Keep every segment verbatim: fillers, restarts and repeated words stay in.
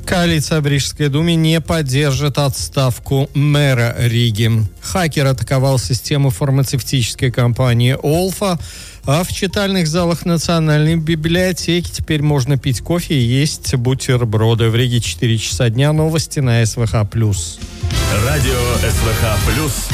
Коалиция в Рижской думе не поддержит отставку мэра Риги. Хакер атаковал систему фармацевтической компании «Олфа», а в читальных залах Национальной библиотеки теперь можно пить кофе и есть бутерброды. В Риге четыре часа дня. Новости на СВХ+. Радио СВХ+.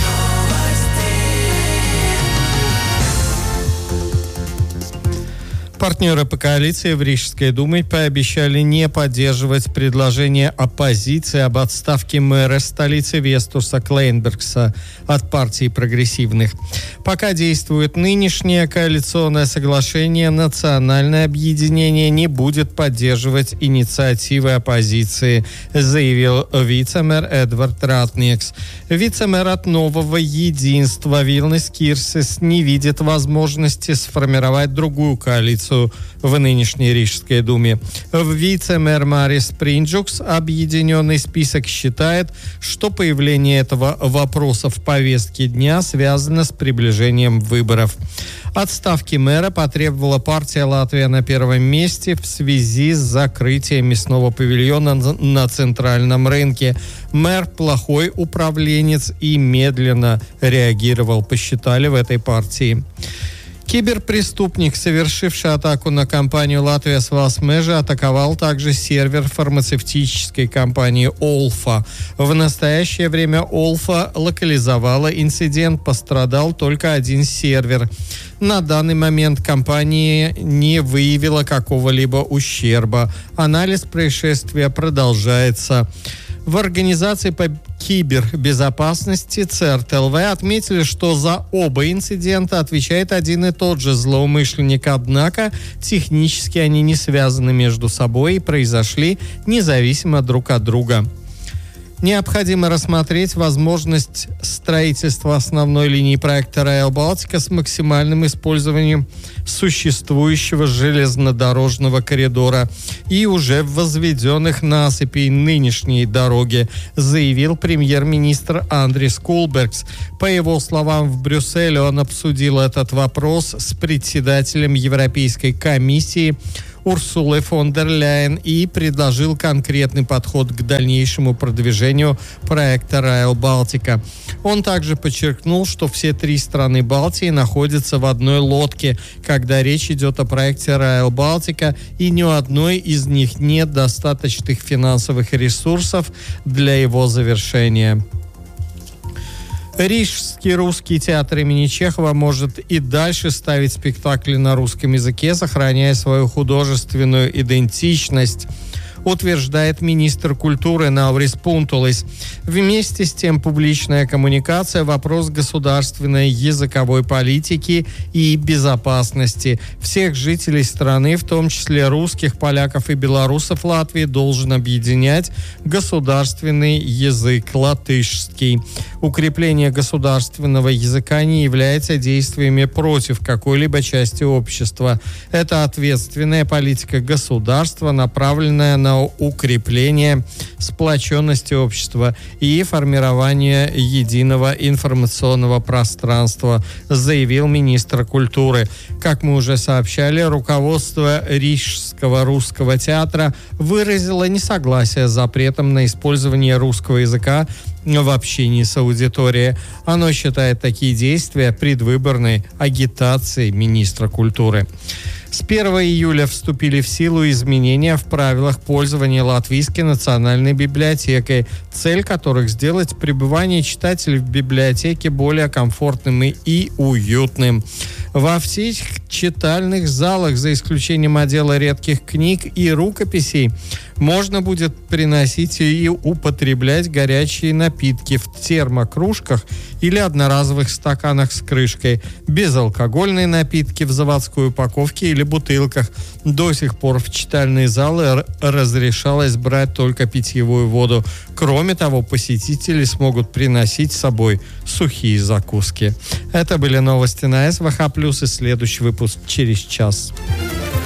Партнеры по коалиции в Рижской думе пообещали не поддерживать предложение оппозиции об отставке мэра столицы Вестуса Клейнбергса от партии прогрессивных. Пока действует нынешнее коалиционное соглашение, национальное объединение не будет поддерживать инициативы оппозиции, заявил вице-мэр Эдвард Ратникс. Вице-мэр от нового единства Вилнис Кирсис не видит возможности сформировать другую коалицию в нынешней Рижской думе. Вице-мэр Марис Принджукс объединенный список считает, что появление этого вопроса в повестке дня связано с приближением выборов. Отставки мэра потребовала партия «Латвия на первом месте» в связи с закрытием мясного павильона на центральном рынке. Мэр плохой управленец и медленно реагировал, посчитали в этой партии. Киберпреступник, совершивший атаку на компанию «Латвия Свалсмежа», атаковал также сервер фармацевтической компании «Олфа». В настоящее время «Олфа» локализовала инцидент, пострадал только один сервер. На данный момент компания не выявила какого-либо ущерба. Анализ происшествия продолжается. В Организации по кибербезопасности ЦРТЛВ отметили, что за оба инцидента отвечает один и тот же злоумышленник, однако технически они не связаны между собой и произошли независимо друг от друга. Необходимо рассмотреть возможность строительства основной линии проекта Rail Baltica с максимальным использованием существующего железнодорожного коридора и уже возведенных насыпей нынешней дороги, заявил премьер-министр Андрис Кулбергс. По его словам, в Брюсселе он обсудил этот вопрос с председателем Европейской комиссии Урсулой фон дер Ляйен и предложил конкретный подход к дальнейшему продвижению проекта Rail Baltica. Он также подчеркнул, что все три страны Балтии находятся в одной лодке, когда речь идет о проекте Rail Baltica, и ни у одной из них нет достаточных финансовых ресурсов для его завершения. Рижский русский театр имени Чехова может и дальше ставить спектакли на русском языке, сохраняя свою художественную идентичность, утверждает министр культуры Наурис Пунтулис. Вместе с тем, публичная коммуникация – вопрос государственной языковой политики и безопасности. Всех жителей страны, в том числе русских, поляков и белорусов Латвии, должен объединять государственный язык латышский. Укрепление государственного языка не является действиями против какой-либо части общества. Это ответственная политика государства, направленная на укрепление сплоченности общества и формирование единого информационного пространства, заявил министр культуры. Как мы уже сообщали, руководство Рижского русского театра выразило несогласие с запретом на использование русского языка в общении с аудиторией. Оно считает такие действия предвыборной агитацией министра культуры. С первого июля вступили в силу изменения в правилах пользования Латвийской национальной библиотекой, цель которых сделать пребывание читателей в библиотеке более комфортным и уютным. Во всех читальных залах, за исключением отдела редких книг и рукописей, можно будет приносить и употреблять горячие напитки в термокружках или одноразовых стаканах с крышкой, безалкогольные напитки в заводской упаковке или бутылках. До сих пор в читальные залы разрешалось брать только питьевую воду. Кроме того, посетители смогут приносить с собой сухие закуски. Это были новости на СВХ+, и следующий выпуск через час.